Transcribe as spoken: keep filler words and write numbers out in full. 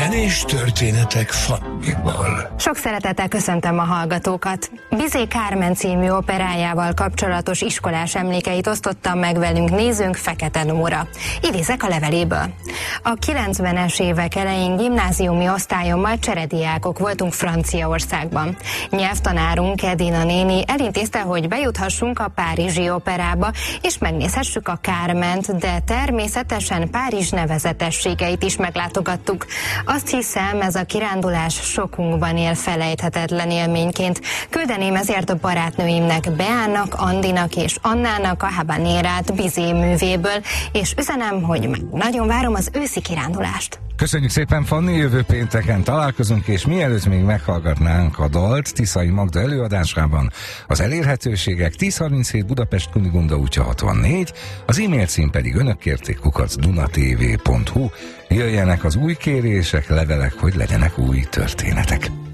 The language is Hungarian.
Zenés történetek Fannival. Sok szeretettel köszöntöm a hallgatókat. Bizé Kármen című operájával kapcsolatos iskolás emlékeit osztottam meg velünk nézőnk, Fekete Nóra. Idézek a leveléből. A kilencvenes évek elején gimnáziumi osztályommal cserediákok voltunk Franciaországban. Nyelvtanárunk, Edina néni elintézte, hogy bejuthassunk a Párizsi operába, és megnézhessük a Kárment, de természetesen Párizs nevezetességeit is meglátogattuk. Azt hiszem, ez a kirándulás sokunkban él felejthetetlen élményként. Küldeném ezért a barátnőimnek, Beának, Andinak és Annának a Habanérát Bizé művéből, és üzenem, hogy meg nagyon várom az őszi kirándulást. Köszönjük szépen, Fanni, jövő pénteken találkozunk, és mielőtt még meghallgatnánk a dalt Tiszai Magda előadásában, az elérhetőségek tíz harminchét Budapest Kunigunda útja hatvannégy, az e-mail cím pedig önök kérték kukac dunatv pont hu. Jöjjenek az új kérések, levelek, hogy legyenek új történetek.